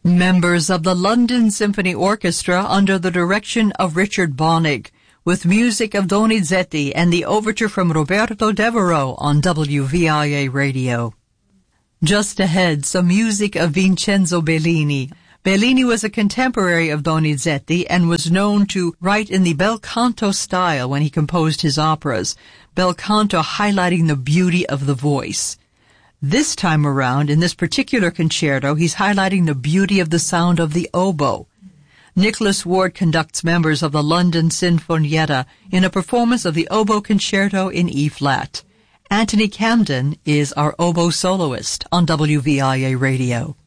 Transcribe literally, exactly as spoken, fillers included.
Members of the London Symphony Orchestra under the direction of Richard Bonig, with music of Donizetti and the overture from Roberto Devereux on W V I A Radio. Just ahead, some music of Vincenzo Bellini. Bellini was a contemporary of Donizetti and was known to write in the bel canto style when he composed his operas, bel canto highlighting the beauty of the voice. This time around, in this particular concerto, he's highlighting the beauty of the sound of the oboe. Nicholas Ward conducts members of the London Sinfonietta in a performance of the oboe concerto in E-flat. Anthony Camden is our oboe soloist on W V I A Radio.